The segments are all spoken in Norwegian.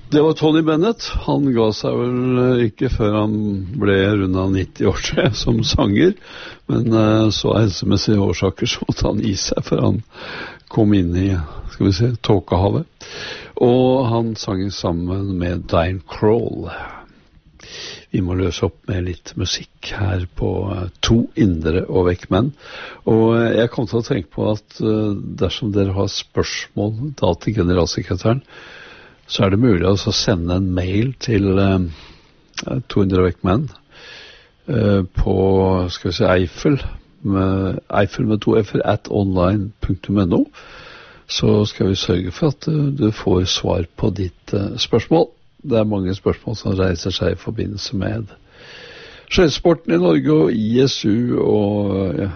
Det var Tony Bennett. Han ga seg vel ikke før han ble rundt 90 år som sanger, men så av helsemessige årsaker så måtte han gi seg før han kom inn i, skal vi se, tåkehavet. Og han sang sammen med Diane Krall. Vi må løse opp med litt musikk her på To indre og vekk menn. Og jeg kom til å tenke på at dersom dere har spørsmål da til generalsekretæren, så det mulig å sende en mail til 200 vekk menn på, skal vi si, Eiffel med 2 f @online.no. Så skal vi sørge for at du får svar på ditt spørsmål. Det mange spørsmål som reiser seg i forbindelse med skøytesporten i Norge og ISU og ja,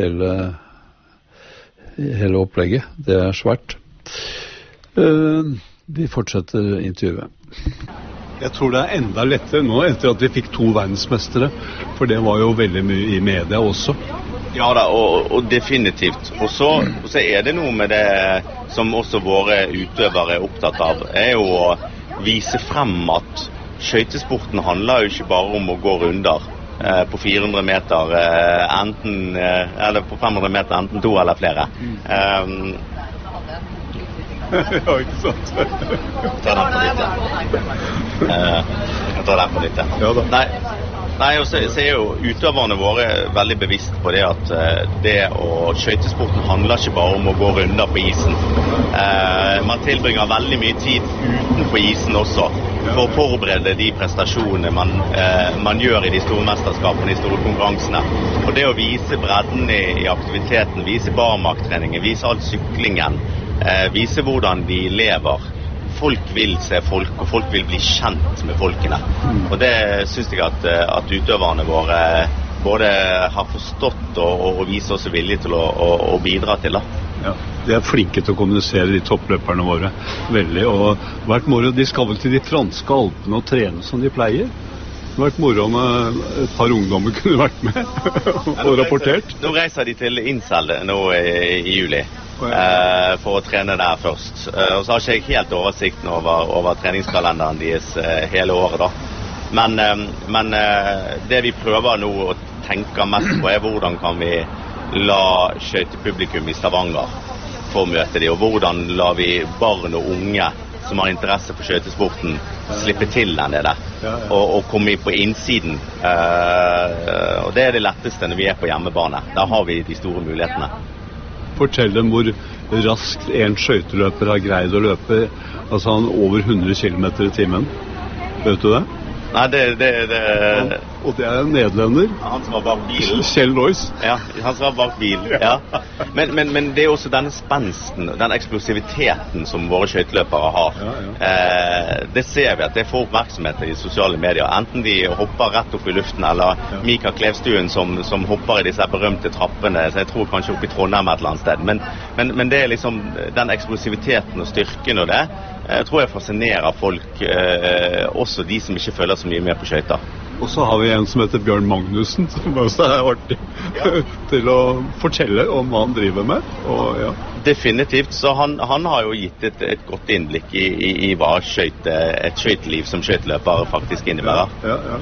hele opplegget. Det svært. Vi fortsetter intervjuet. Jeg tror det enda lettere nå etter at vi fikk 2 verdensmestere, for det var jo veldig mye i media også. Ja da, og definitivt. Og så det noe med det som også våre utøvere opptatt av, jo å vise frem at skøytesporten handler jo ikke bare om å gå runder på 400 meter, eller på 500 meter, enten 2 eller flere. Ja, ikke sant. Jeg tar den på litt, ja. Nei, og så jo utøverne våre veldig bevisst på det at skøytesporten handler ikke bare om å gå runder på isen. Man tilbringer veldig mye tid utenfor isen også, for å forberede de prestasjonene man gjør i de store mesterskapene, de store konkurransene. Og det å vise bredden i aktiviteten, vise barmarktreningen, vise all syklingen, vise hvordan de lever. Folk vil se folk, og folk vil bli kjent med folkene. Og det synes jeg at utøverne våre både har forstått og viser også vilje til å bidra til. Ja, de flinke til å kommunisere, de toppløperne våre. Veldig, og hvert moro, de skal vel til de franske alpene og trene som de pleier. Det har vært moro med et par ungdommer kunne vært med og rapportert. Nå reiser de til Incel nå i juli. For å trene der først. Og så har ikke jeg helt oversikten over treningskalenderen deres hele året da. Men det vi prøver nå å tenke mest på hvordan kan vi la skøytepublikum i Stavanger få møte de, og hvordan lar vi barn og unge som har interesse for skøytesporten slippe til den der og komme på innsiden. Og det det letteste når vi på hjemmebane. Der har vi de store mulighetene. Fortell dem hvor raskt en skøyteløper har greid å løpe, altså han over 100 km i timen. Vet du det? Nei, og det en nederlender. Han som var bak bilen. Kjell Lois. Ja, han som var bak bilen, ja. Men det også denne spensten, den eksplosiviteten som våre skøyteløpere har. Det ser vi at det får oppmerksomhet i sosiale medier. Enten de hopper rett opp i luften, eller Mika Klevstuen som hopper i disse berømte trappene, så jeg tror kanskje opp i Trondheim et eller annet sted. Men det liksom den eksplosiviteten og styrken og det, tror jeg fascinerer folk, også de som ikke føler så mye med på skøyter. Og så har vi en som heter Bjørn Magnussen, som også artig til å fortelle om hva han driver med. Og, ja. Definitivt, så han har jo gitt et godt innblikk i hva et skøyteliv som skøyteløper faktisk innebærer. Ja.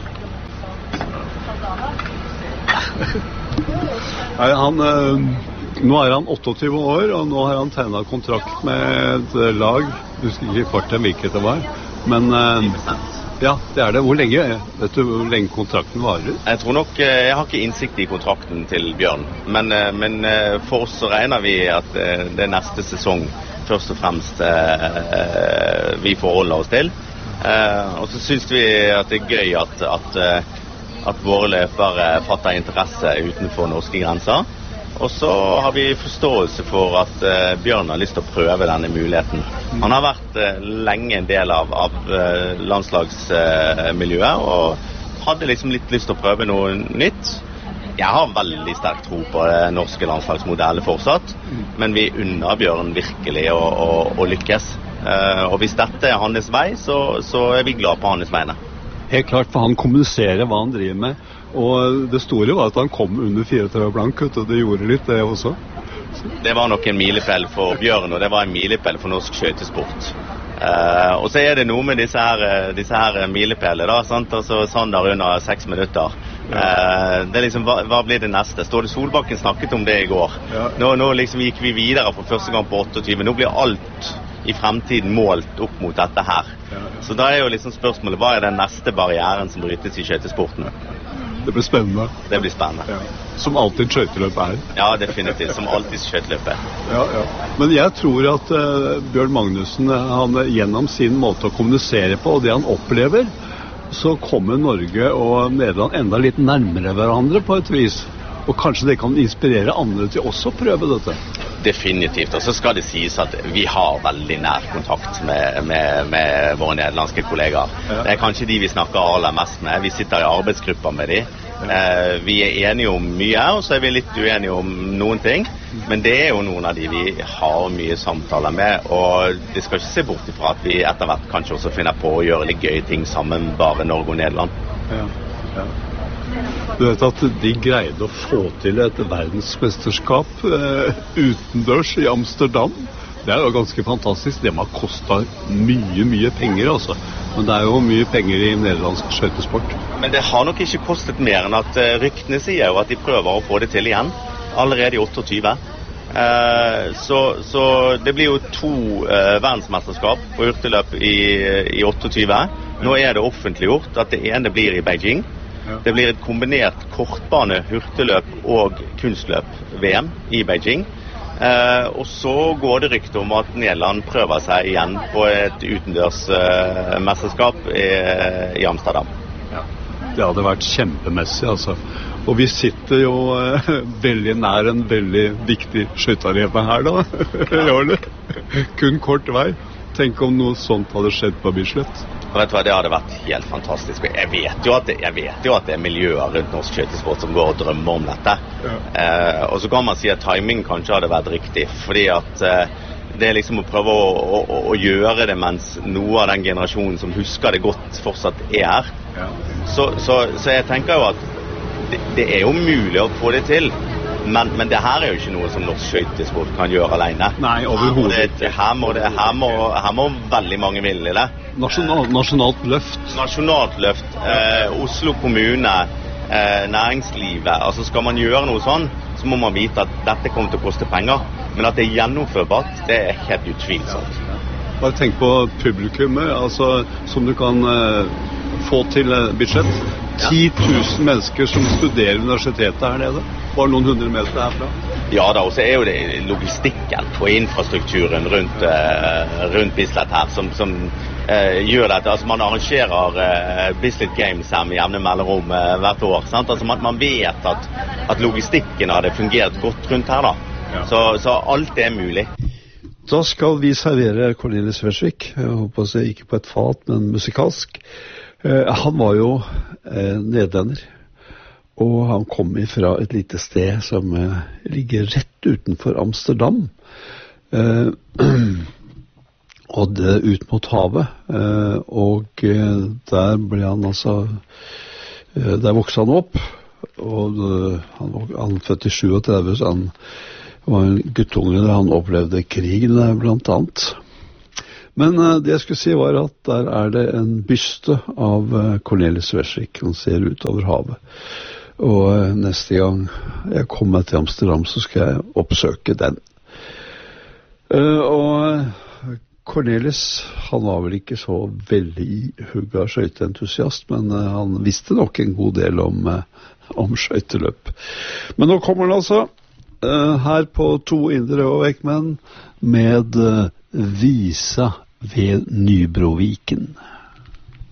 Nei, nå han 28 år, og nå har han tegnet kontrakt med et lag. Du husker ikke farten hvilket det var. Men ja, det det. Hvor lenge? Vet du hvor lenge kontrakten varer? Jeg tror nok, jeg har ikke innsikt i kontrakten til Bjørn. Men for oss så regner vi at det neste sesong først og fremst vi forholder oss til. Og så synes vi at det gøy at våre løpere fatter interesse utenfor norske grenser. Og så har vi forståelse for at Bjørn har lyst til å prøve denne muligheten. Han har vært lenge en del av landslagsmiljøet og hadde liksom litt lyst til å prøve noe nytt. Jeg har veldig sterk tro på det norske landslagsmodellet fortsatt, men vi unner Bjørn virkelig å lykkes. Og hvis dette hans vei, så vi glad på hans vegne. Helt klart, for han kommuniserer hva han driver med. Og det store var at han kom under 34 blank, og det gjorde litt det også. Det var nok en milepæl for Bjørn, og det var en milepæl for norsk skøytesport. Og så det noe med disse her milepæler da, sant? Altså Sander under 6 minutter. Det liksom, hva blir det neste? Ståle Solbakken snakket om det i går. Nå liksom gikk vi videre for første gang på 28. Nå blir alt i fremtiden målt opp mot dette her. Så da jo liksom spørsmålet, hva den neste barrieren som brytes i skøytesporten? Det blir spennende. Det blir spennende. Ja. Som alltid skøyteløp Ja, definitivt. Som alltid skøyteløp Ja. Men jeg tror at Bjørn Magnussen, han gjennom sin måte å kommunisere på, og det han opplever, så kommer Norge og Nederland enda litt nærmere hverandre på et vis. Og kanskje det kan inspirere andre til også å prøve dette. Definitivt, og så skal det sies at vi har veldig nær kontakt med våre nederlandske kollegaer. Det kanskje de vi snakker aller mest med. Vi sitter i arbeidsgrupper med de. Vi enige om mye, og så vi litt uenige om noen ting. Men det jo noen av de vi har mye samtaler med, og det skal ikke se bort ifra at vi etter hvert kanskje også finner på å gjøre litt gøye ting sammen, bare Norge og Nederland. Ja. Du vet at de greide å få til et verdensmesterskap utendørs i Amsterdam. Det jo ganske fantastisk. Det må ha kostet mye penger, altså. Men det jo mye penger i nederlandsk skøytesport. Men det har nok ikke kostet mer enn at ryktene sier jo at de prøver å få det til igjen. Allerede i 28. Så det blir jo 2 verdensmesterskap på hurtigløp i 28. Nå det offentliggjort at det ene blir i Beijing. Det blir et kombinert kortbane, hurtigløp og kunstløp-VM i Beijing. Og så går det rykte om at Nederland prøver seg igjen på et utendørs mesterskap i Amsterdam. Det hadde vært kjempemessig, altså. Og vi sitter jo veldig nær en veldig viktig skøytearena her da. Gjør det. Kun kort vei. Tenk om noe sånt hadde skjedd på Bislett. Vet du hva, det hadde vært helt fantastisk. Jeg vet jo at det miljøer rundt norsk skøytesport som går og drømmer om dette. Og så kan man si at timing kanskje hadde vært riktig, fordi at det liksom å prøve å gjøre det mens noe av den generasjonen som husker det godt fortsatt her. Så jeg tenker jo at det jo mulig å få det til. Men det her jo ikke noe som norsk skøytesport kan gjøre alene. Nei, overhodet. Her må veldig mange ville i det. Nasjonalt løft. Nasjonalt løft. Oslo kommune, næringslivet. Altså skal man gjøre noe sånn, så må man vite at dette kommer til å koste penger. Men at det gjennomførbart, det helt utvilsomt. Bare tenk på publikummet, altså, som du kan få til budsjett. 10 000 mennesker som studerer universitetet her nede. Bare noen 100 meter herfra. Ja da, og så jo det logistikken og infrastrukturen rundt Bislett her som gjør dette. Altså man arrangerer Bislett Games her med jevne mellomrom hvert år. Sant? Altså man vet at logistikken hadde fungert godt rundt her da. Så alt mulig. Da skal vi servere Cornelis Vreeswijk. Jeg håper å si ikke på et fat, men musikalsk. Han var jo nederlender, og han kom fra et lite sted som ligger rett utenfor Amsterdam, og det ut mot havet, og der ble han altså, der vokste han opp, og han født i 37, så han var en guttunge der han opplevde krigen blant annet. Men det jeg skulle si var at der det en byste av Cornelis Vreeswijk. Han ser ut over havet. Og neste gang jeg kommer til Amsterdam, så skal jeg oppsøke den. Og Cornelis, han var vel ikke så veldig hugga skøyteentusiast, men han visste nok en god del om skøyteløp. Men nå kommer han altså her på 2 Indre og Ekmen med Visa ved Nybroviken.